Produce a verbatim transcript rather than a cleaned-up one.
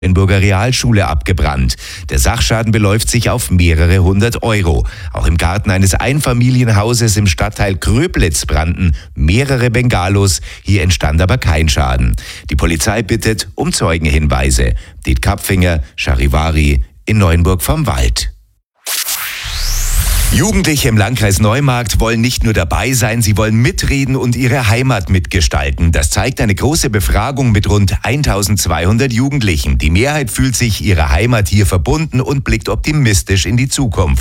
Neuenburger Realschule abgebrannt. Der Sachschaden beläuft sich auf mehrere hundert Euro. Auch im Garten eines Einfamilienhauses im Stadtteil Kröblitz brannten mehrere Bengalos. Hier entstand aber kein Schaden. Die Polizei bittet um Zeugenhinweise. Diet Kapfinger, Charivari in Neuenburg vom Wald. Jugendliche im Landkreis Neumarkt wollen nicht nur dabei sein, sie wollen mitreden und ihre Heimat mitgestalten. Das zeigt eine große Befragung mit rund eintausendzweihundert Jugendlichen. Die Mehrheit fühlt sich ihrer Heimat hier verbunden und blickt optimistisch in die Zukunft.